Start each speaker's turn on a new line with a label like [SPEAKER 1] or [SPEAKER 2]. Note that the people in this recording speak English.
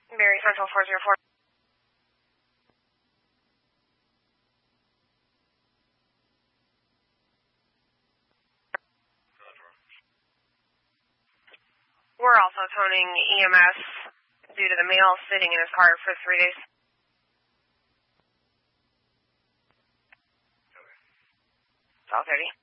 [SPEAKER 1] Mary Central 404. We're also toning EMS due to the male sitting in his car for 3 days. South 30.